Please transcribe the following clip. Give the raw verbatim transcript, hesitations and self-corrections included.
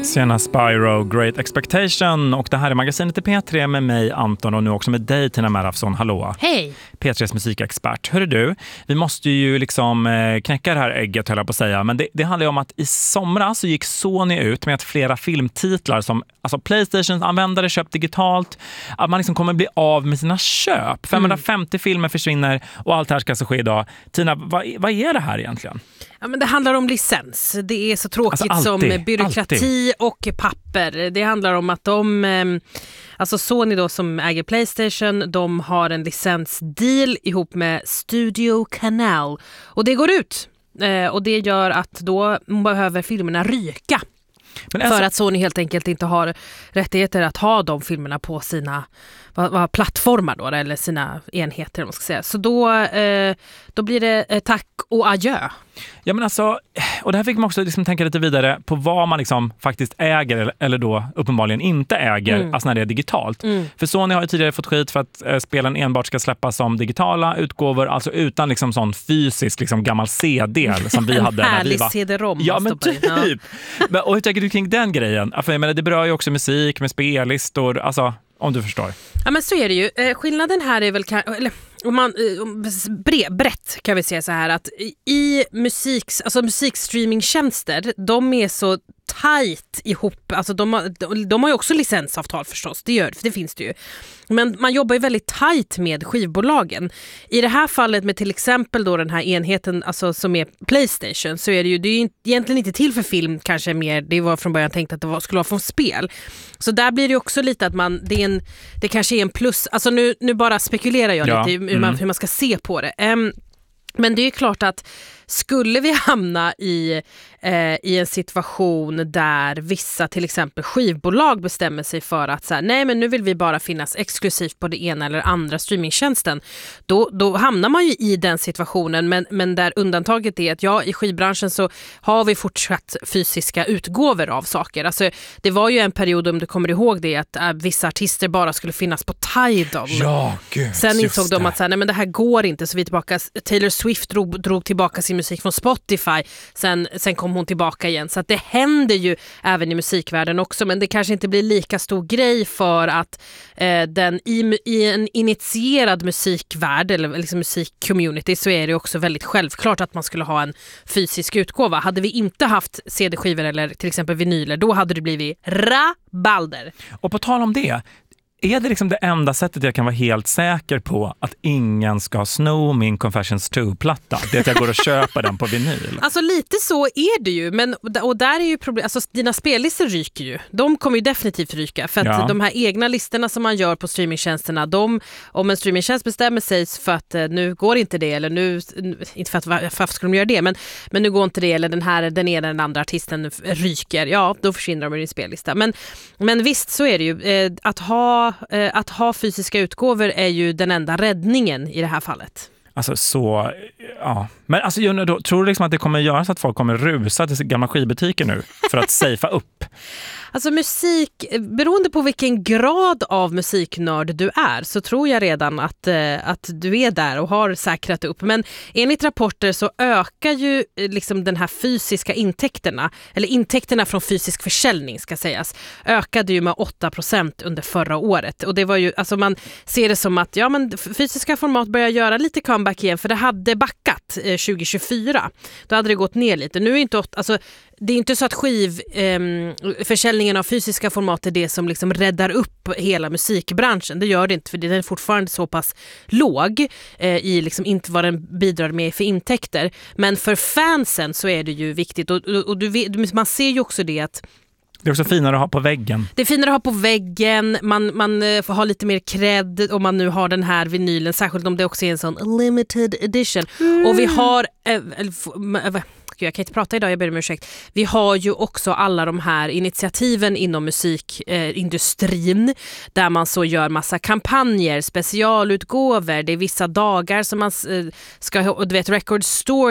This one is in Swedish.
Sienna Spyro, Great Expectation, och det här är magasinet i P tre med mig Anton och nu också med dig Tina Merafsson. Hallå. Hej. P tre:s musikexpert. Hörru du, vi måste ju liksom knäcka det här ägget, höll jag på att säga, men det, det handlar ju om att i somras så gick Sony ut med att flera filmtitlar som alltså PlayStation-användare köpt digitalt, att man liksom kommer bli av med sina köp. femhundrafemtio mm. filmer försvinner och allt det här ska så ske idag. Tina, vad, vad är det här egentligen? Ja, men det handlar om licens. Det är så tråkigt alltså alltid, som byråkrati alltid. Och papper. Det handlar om att de, alltså Sony då som äger PlayStation, de har en licensdeal ihop med Studio Canal. Och det går ut. Och det gör att då behöver filmerna ryka. Men alltså, för att Sony helt enkelt inte har rättigheter att ha de filmerna på sina vad, vad, plattformar då, eller sina enheter, man ska säga. Så då, eh, då blir det eh, tack och adjö. Ja, men alltså, och det här fick man också liksom tänka lite vidare på vad man liksom faktiskt äger eller, eller då uppenbarligen inte äger, mm. alltså när det är digitalt. Mm. För Sony har ju tidigare fått skit för att eh, spelen enbart ska släppas som digitala utgåvor, alltså utan liksom sån fysisk liksom gammal C D som vi hade när vi var. C D-rom. Ja, men typ. Ja. Och hur tänker du kring den grejen? Alltså, jag menar, det berör ju också musik med spellistor, alltså om du förstår. Ja, men så är det ju. Eh, skillnaden här är väl eller, om man, bre, brett kan vi säga så här att i musik, alltså musikstreamingtjänster, de är så tajt ihop, alltså de har, de, de har ju också licensavtal förstås, det gör det, för det finns det ju. Men man jobbar ju väldigt tajt med skivbolagen. I det här fallet med till exempel då den här enheten, alltså som är PlayStation, så är det ju, det är ju egentligen inte till för film kanske mer, det var från början tänkt att det var, skulle vara från spel. Så där blir det ju också lite att man, det, är en, det kanske är en plus, alltså nu, nu bara spekulerar jag ja. lite hur man, hur man ska se på det. Um, men det är ju klart att skulle vi hamna i, eh, i en situation där vissa till exempel skivbolag bestämmer sig för att så här, nej men nu vill vi bara finnas exklusivt på det ena eller andra streamingtjänsten, då, då hamnar man ju i den situationen, men, men där undantaget är att ja, i skivbranschen så har vi fortsatt fysiska utgåvor av saker. Alltså, det var ju en period, om du kommer ihåg det, att äh, vissa artister bara skulle finnas på Tidal. Ja, gud, sen insåg de att så här, nej men det här går inte, så vi tillbaka, Taylor Swift drog, drog tillbaka sin musik från Spotify, sen, sen kom hon tillbaka igen. Så att det händer ju även i musikvärlden också, men det kanske inte blir lika stor grej för att eh, den i, i en initierad musikvärld eller liksom musikcommunity så är det också väldigt självklart att man skulle ha en fysisk utgåva. Hade vi inte haft C D-skivor eller till exempel vinyler, då hade det blivit rabalder. Och på tal om det, är det liksom det enda sättet jag kan vara helt säker på att ingen ska sno min Confessions två-platta? Det är att jag går och köper den på vinyl. Alltså lite så är det ju. Men, och där är ju problem, alltså dina spellistor ryker ju. De kommer ju definitivt ryka. För att ja. de här egna listorna som man gör på streamingtjänsterna, de, om en streamingtjänst bestämmer sig för att nu går inte det, eller nu, inte för att varför skulle de göra det, men, men nu går inte det, eller den här, den ena eller den andra artisten ryker, ja, då försvinner de ur din spellista. Men, men visst så är det ju. Eh, att ha Att ha fysiska utgåvor är ju den enda räddningen i det här fallet. Alltså så, ja. Men alltså, då, tror du liksom att det kommer göra så att folk kommer rusa till gamla skivbutiker nu för att safea upp? Alltså musik, beroende på vilken grad av musiknörd du är, så tror jag redan att, eh, att du är där och har säkrat upp. Men enligt rapporter så ökar ju liksom den här fysiska intäkterna, eller intäkterna från fysisk försäljning ska sägas, ökade ju med åtta procent under förra året. Och det var ju, alltså man ser det som att ja, men fysiska format börjar göra lite comeback igen, för det hade backat eh, tjugo tjugofyra. Då hade det gått ner lite. Nu är inte, alltså det är inte så att skivförsäljningen eh, av fysiska format är det som liksom räddar upp hela musikbranschen. Det gör det inte, för den är fortfarande så pass låg eh, i liksom inte vad den bidrar med för intäkter. Men för fansen så är det ju viktigt. Och, och, och du vet, man ser ju också det att det är också finare att ha på väggen. Det är finare att ha på väggen. Man, man får ha lite mer cred om man nu har den här vinylen. Särskilt om det också är en sån limited edition. Mm. Och vi har... Äh, äh, jag kan inte prata idag, jag ber om ursäkt. Vi har ju också alla de här initiativen inom musikindustrin eh, där man så gör massa kampanjer, specialutgåvor. Det är vissa dagar som man eh, ska, du vet, Record Store